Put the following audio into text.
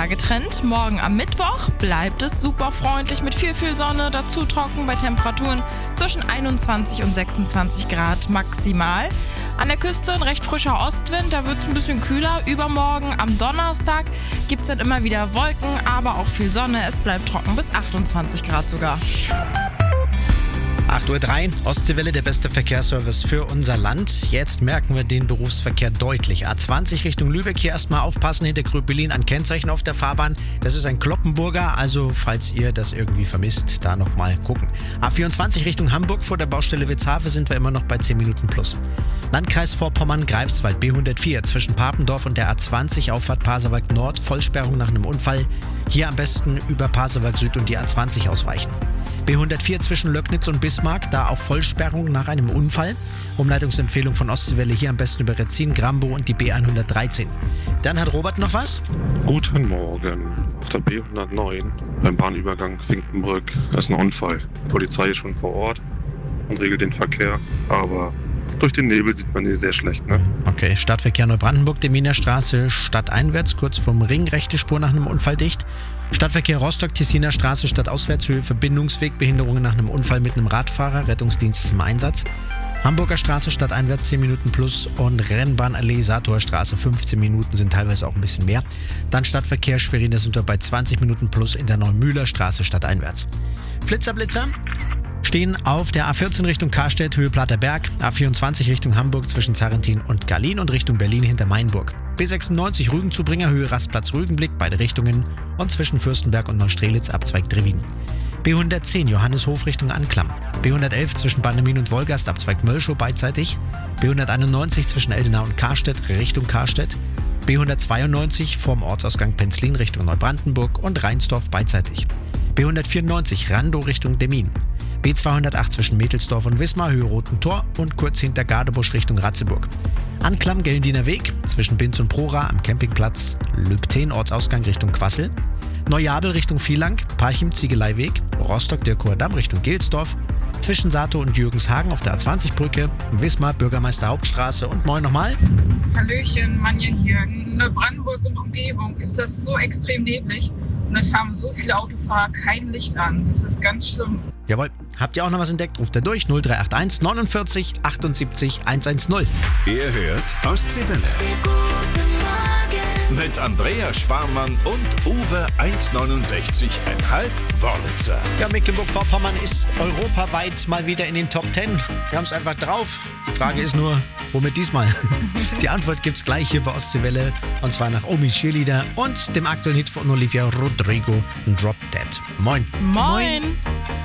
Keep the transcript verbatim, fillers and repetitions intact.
Drei-Tage-Trend. Morgen am Mittwoch bleibt es super freundlich mit viel, viel Sonne, dazu trocken bei Temperaturen zwischen einundzwanzig und sechsundzwanzig Grad maximal. An der Küste ein recht frischer Ostwind, da wird es ein bisschen kühler. Übermorgen am Donnerstag gibt es dann immer wieder Wolken, aber auch viel Sonne. Es bleibt trocken bis achtundzwanzig Grad sogar. acht Uhr drei, Ostseewelle, der beste Verkehrsservice für unser Land. Jetzt merken wir den Berufsverkehr deutlich. A zwanzig Richtung Lübeck, hier erstmal aufpassen, hinter Gröbelin ein Kennzeichen auf der Fahrbahn. Das ist ein Kloppenburger, also falls ihr das irgendwie vermisst, da nochmal gucken. A vierundzwanzig Richtung Hamburg, vor der Baustelle Witzhafe sind wir immer noch bei zehn Minuten plus. Landkreis Vorpommern, Greifswald, B hundertvier, zwischen Papendorf und der A zwanzig, Auffahrt Pasewalk Nord, Vollsperrung nach einem Unfall. Hier am besten über Pasewalk Süd und die A zwanzig ausweichen. B hundertvier zwischen Löcknitz und Bismarck, da auf Vollsperrung nach einem Unfall. Umleitungsempfehlung von Ostseewelle, hier am besten über Retzin, Grambo und die B hundertdreizehn. Dann hat Robert noch was? Guten Morgen. Auf der B hundertneun beim Bahnübergang Finkenbrück ist ein Unfall. Die Polizei ist schon vor Ort und regelt den Verkehr, aber durch den Nebel sieht man die sehr schlecht, ne? Okay, Stadtverkehr Neubrandenburg, Deminer Straße, stadteinwärts, kurz vom Ring, rechte Spur nach einem Unfall dicht. Stadtverkehr Rostock, Tessiner Straße, stadtauswärtshöhe, Verbindungsweg, Behinderungen nach einem Unfall mit einem Radfahrer, Rettungsdienst ist im Einsatz. Hamburger Straße, stadteinwärts zehn Minuten plus und Rennbahnallee, Satorstraße fünfzehn Minuten, sind teilweise auch ein bisschen mehr. Dann Stadtverkehr Schwerin, da sind wir bei zwanzig Minuten plus in der Neumühler Straße, stadteinwärts. Flitzer, Blitzer stehen auf der A vierzehn Richtung Karstedt, Höhe Platterberg, A vierundzwanzig Richtung Hamburg zwischen Zarrentin und Garlin und Richtung Berlin hinter Mainburg. B sechsundneunzig Rügenzubringer, Höhe Rastplatz Rügenblick, beide Richtungen und zwischen Fürstenberg und Neustrelitz Abzweig Drewin. B hundertzehn Johanneshof Richtung Anklam. B hundertelf zwischen Bandemin und Wolgast Abzweig Mölschow beidseitig. B hunderteinundneunzig zwischen Eldenau und Karstedt Richtung Karstedt. B hundertzweiundneunzig vorm Ortsausgang Penzlin Richtung Neubrandenburg und Reinsdorf beidseitig. B hundertvierundneunzig Randow Richtung Demmin. B zweihundertacht zwischen Metelsdorf und Wismar, Höhe Roten Tor und kurz hinter Gardebusch Richtung Ratzeburg. Anklam Gellendiner Weg zwischen Binz und Prora am Campingplatz Lübten, Ortsausgang Richtung Quassel. Neujabel Richtung Vielang, Parchim Ziegeleiweg, Rostock-Dirkower Damm Richtung Gelsdorf. Zwischen Sato und Jürgenshagen auf der A zwanzig Brücke, Wismar, Bürgermeister Hauptstraße und moin nochmal. Hallöchen, Manja hier. In Neubrandenburg und Umgebung ist das so extrem neblig und es haben so viele Autofahrer kein Licht an. Das ist ganz schlimm. Jawohl, habt ihr auch noch was entdeckt? Ruft er durch null drei acht eins neunundvierzig achtundsiebzig hundertzehn. Ihr hört Ostseewelle. Mit Andrea Sparmann und Uwe eins neunundsechzig Komma fünf Wörlitzer. Ja, Mecklenburg-Vorpommern ist europaweit mal wieder in den Top Ten. Wir haben es einfach drauf. Die Frage ist nur, womit diesmal? Die Antwort gibt's gleich hier bei Ostseewelle. Und zwar nach Omi Cheerleader und dem aktuellen Hit von Olivia Rodrigo, Drop Dead. Moin. Moin.